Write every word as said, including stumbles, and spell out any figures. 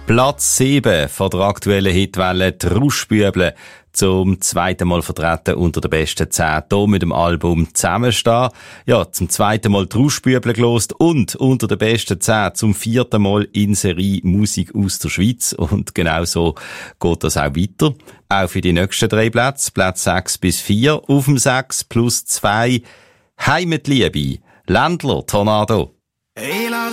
Platz sieben von der aktuellen Hitwelle, die Rauschbüble, zum zweiten Mal vertreten unter den besten zehn, hier mit dem Album «Zusammenstehen». Ja, zum zweiten Mal die Rauschbüble gelost und unter den besten zehn zum vierten Mal in Serie Musik aus der Schweiz. Und genau so geht das auch weiter. Auch für die nächsten drei Plätze, Platz sechs bis vier, auf dem sechs plus zwei, Heimatliebe, Ländler, Tornado. Hey,